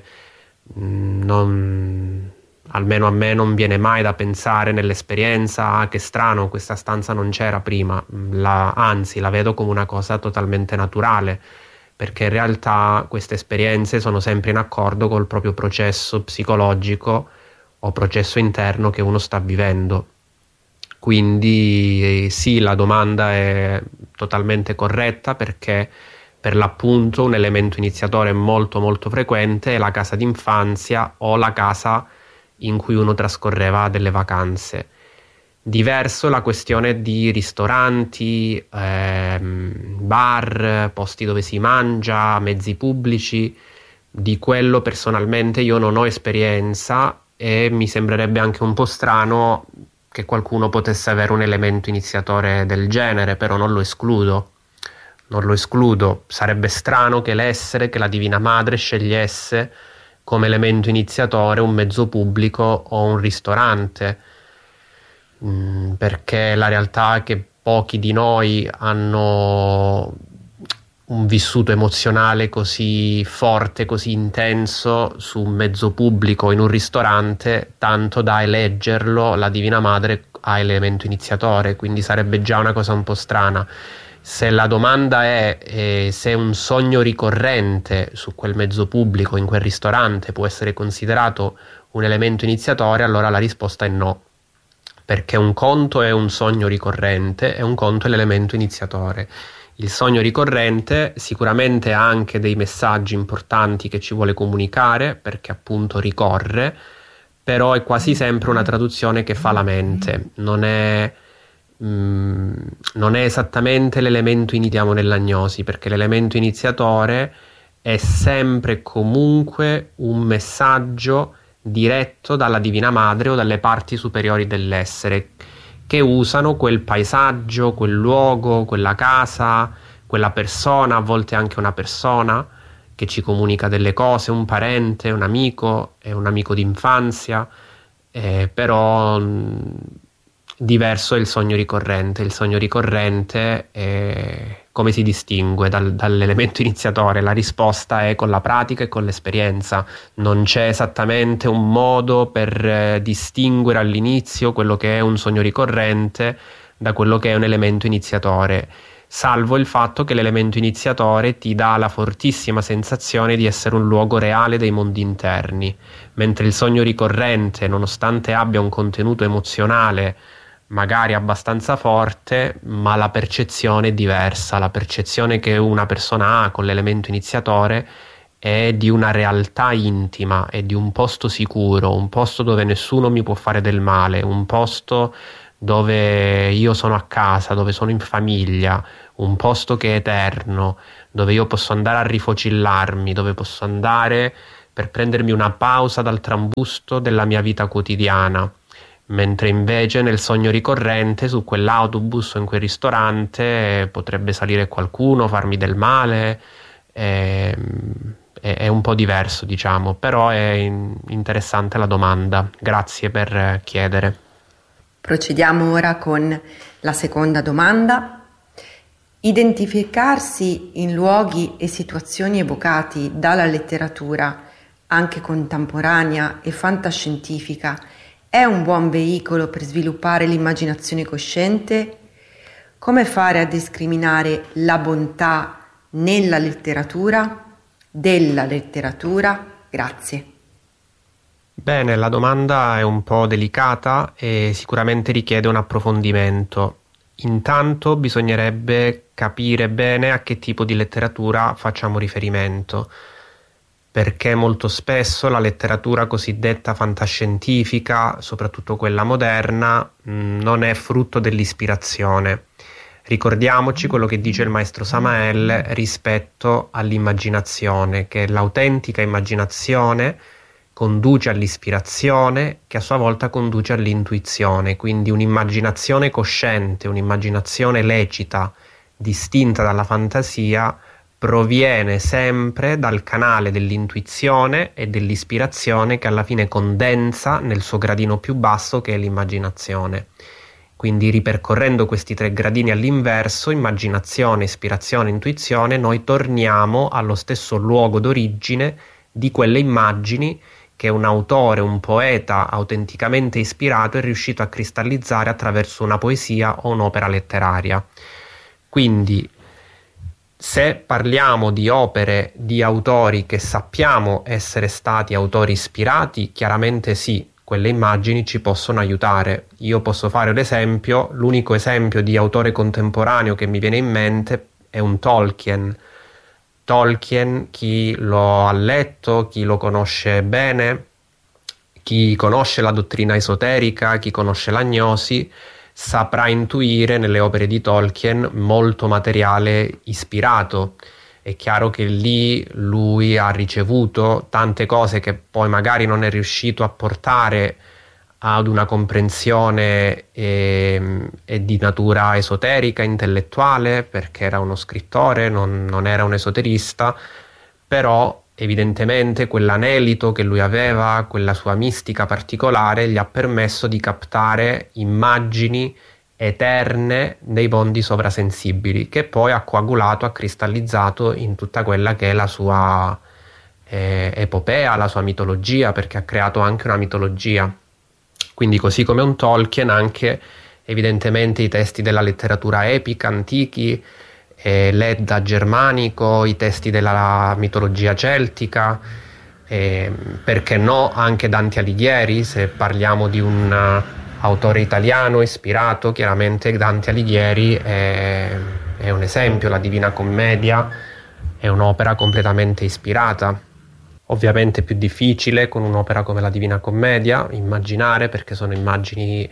non, almeno a me non viene mai da pensare nell'esperienza ah, che strano, questa stanza non c'era prima, la, anzi la vedo come una cosa totalmente naturale, perché in realtà queste esperienze sono sempre in accordo col proprio processo psicologico o processo interno che uno sta vivendo. Quindi eh, sì, la domanda è totalmente corretta, perché per l'appunto un elemento iniziatore molto molto frequente è la casa d'infanzia o la casa in cui uno trascorreva delle vacanze. Diverso la questione di ristoranti, ehm, bar, posti dove si mangia, mezzi pubblici. Di quello personalmente io non ho esperienza, e mi sembrerebbe anche un po' strano che qualcuno potesse avere un elemento iniziatore del genere, però non lo escludo. Non lo escludo. Sarebbe strano che l'essere, che la Divina Madre scegliesse come elemento iniziatore un mezzo pubblico o un ristorante, mm, perché la realtà è che pochi di noi hanno un vissuto emozionale così forte, così intenso su un mezzo pubblico, in un ristorante, tanto da eleggerlo la Divina Madre a elemento iniziatore. Quindi sarebbe già una cosa un po' strana. Se la domanda è eh, se un sogno ricorrente su quel mezzo pubblico, in quel ristorante, può essere considerato un elemento iniziatore, allora la risposta è no, perché un conto è un sogno ricorrente e un conto è l'elemento iniziatore. Il sogno ricorrente sicuramente ha anche dei messaggi importanti che ci vuole comunicare, perché appunto ricorre, però è quasi sempre una traduzione che fa la mente, non è Mm, non è esattamente l'elemento iniziamo nell'agnosi, perché l'elemento iniziatore è sempre e comunque un messaggio diretto dalla Divina Madre o dalle parti superiori dell'essere, che usano quel paesaggio, quel luogo, quella casa, quella persona, a volte anche una persona che ci comunica delle cose, un parente, un amico, è un amico d'infanzia, eh, però mh, diverso è il sogno ricorrente. Il sogno ricorrente è come si distingue dal, dall'elemento iniziatore? La risposta è con la pratica e con l'esperienza. Non c'è esattamente un modo per eh, distinguere all'inizio quello che è un sogno ricorrente da quello che è un elemento iniziatore, salvo il fatto che l'elemento iniziatore ti dà la fortissima sensazione di essere un luogo reale dei mondi interni, mentre il sogno ricorrente, nonostante abbia un contenuto emozionale magari abbastanza forte, ma la percezione è diversa. La percezione che una persona ha con l'elemento iniziatore è di una realtà intima, è di un posto sicuro, un posto dove nessuno mi può fare del male, un posto dove io sono a casa, dove sono in famiglia, un posto che è eterno, dove io posso andare a rifocillarmi, dove posso andare per prendermi una pausa dal trambusto della mia vita quotidiana. Mentre invece nel sogno ricorrente, su quell'autobus o in quel ristorante, eh, potrebbe salire qualcuno, farmi del male. ehm, È, è un po' diverso, diciamo, però è in- interessante la domanda. Grazie per eh, chiedere.
Procediamo ora con la seconda domanda. Identificarsi in luoghi e situazioni evocati dalla letteratura, anche contemporanea e fantascientifica, è un buon veicolo per sviluppare l'immaginazione cosciente? Come fare a discriminare la bontà nella letteratura, della letteratura? Grazie.
Bene, la domanda è un po' delicata e sicuramente richiede un approfondimento. Intanto bisognerebbe capire bene a che tipo di letteratura facciamo riferimento, perché molto spesso la letteratura cosiddetta fantascientifica, soprattutto quella moderna, mh, non è frutto dell'ispirazione. Ricordiamoci quello che dice il maestro Samael rispetto all'immaginazione, che l'autentica immaginazione conduce all'ispirazione, che a sua volta conduce all'intuizione, quindi un'immaginazione cosciente, un'immaginazione lecita, distinta dalla fantasia, proviene sempre dal canale dell'intuizione e dell'ispirazione che alla fine condensa nel suo gradino più basso, che è l'immaginazione. Quindi ripercorrendo questi tre gradini all'inverso, immaginazione, ispirazione, intuizione, noi torniamo allo stesso luogo d'origine di quelle immagini che un autore, un poeta autenticamente ispirato è riuscito a cristallizzare attraverso una poesia o un'opera letteraria. Quindi, se parliamo di opere di autori che sappiamo essere stati autori ispirati, chiaramente sì, quelle immagini ci possono aiutare. Io posso fare un esempio, l'unico esempio di autore contemporaneo che mi viene in mente è un Tolkien. Tolkien, chi lo ha letto, chi lo conosce bene, chi conosce la dottrina esoterica, chi conosce l'agnosi, saprà intuire nelle opere di Tolkien molto materiale ispirato. È chiaro che lì lui ha ricevuto tante cose che poi magari non è riuscito a portare ad una comprensione eh, eh, di natura esoterica, intellettuale, perché era uno scrittore, non, non era un esoterista, però evidentemente quell'anelito che lui aveva, quella sua mistica particolare, gli ha permesso di captare immagini eterne dei mondi sovrasensibili, che poi ha coagulato, ha cristallizzato in tutta quella che è la sua eh, epopea, la sua mitologia, perché ha creato anche una mitologia. Quindi, così come un Tolkien, anche evidentemente i testi della letteratura epica antichi, eh, l'Edda germanico, i testi della mitologia celtica, eh, perché no anche Dante Alighieri, se parliamo di un uh, autore italiano ispirato, chiaramente Dante Alighieri è, è un esempio, la Divina Commedia è un'opera completamente ispirata. Ovviamente è più difficile con un'opera come la Divina Commedia immaginare, perché sono immagini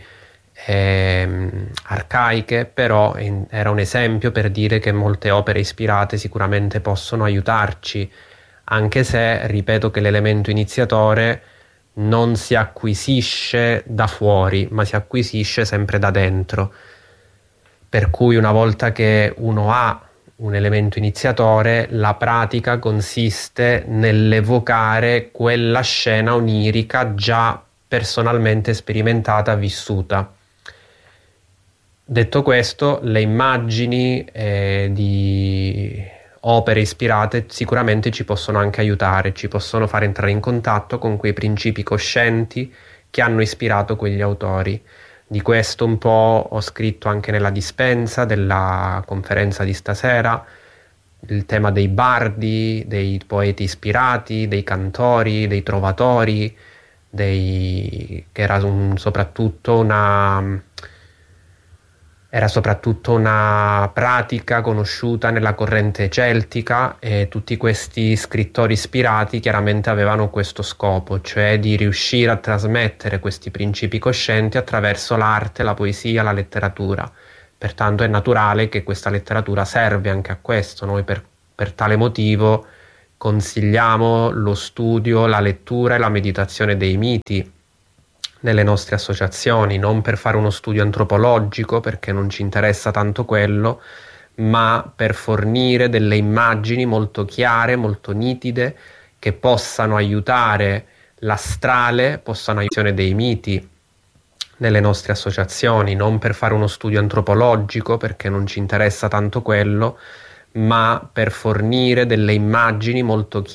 ehm, arcaiche, però in, era un esempio per dire che molte opere ispirate sicuramente possono aiutarci, anche se ripeto che l'elemento iniziatore non si acquisisce da fuori, ma si acquisisce sempre da dentro. Per cui una volta che uno ha un elemento iniziatore, la pratica consiste nell'evocare quella scena onirica già personalmente sperimentata, vissuta. Detto questo, le immagini eh, di opere ispirate sicuramente ci possono anche aiutare, ci possono fare entrare in contatto con quei principi coscienti che hanno ispirato quegli autori. Di questo un po' ho scritto anche nella dispensa della conferenza di stasera, il tema dei bardi, dei poeti ispirati, dei cantori, dei trovatori, dei... che era un, soprattutto una... Era soprattutto una pratica conosciuta nella corrente celtica e tutti questi scrittori ispirati chiaramente avevano questo scopo, cioè di riuscire a trasmettere questi principi coscienti attraverso l'arte, la poesia, la letteratura. Pertanto è naturale che questa letteratura serve anche a questo. Noi per, per tale motivo consigliamo lo studio, la lettura e la meditazione dei miti nelle nostre associazioni, non per fare uno studio antropologico, perché non ci interessa tanto quello, ma per fornire delle immagini molto chiare, molto nitide, che possano aiutare l'astrale, possano aiutare dei miti nelle nostre associazioni, non per fare uno studio antropologico, perché non ci interessa tanto quello, ma per fornire delle immagini molto chiare